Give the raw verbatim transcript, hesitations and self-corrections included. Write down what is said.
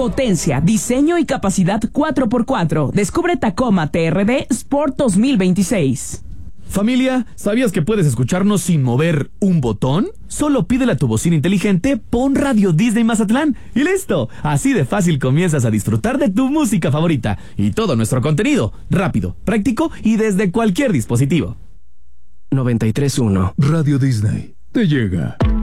Potencia, diseño y capacidad cuatro por cuatro. Descubre Tacoma T R D Sport dos mil veintiséis. Familia, ¿sabías que puedes escucharnos sin mover un botón? Solo pídele a tu bocina inteligente, pon Radio Disney Mazatlán y listo. Así de fácil comienzas a disfrutar de tu música favorita y todo nuestro contenido, rápido, práctico y desde cualquier dispositivo. noventa y tres punto uno Radio Disney te llega.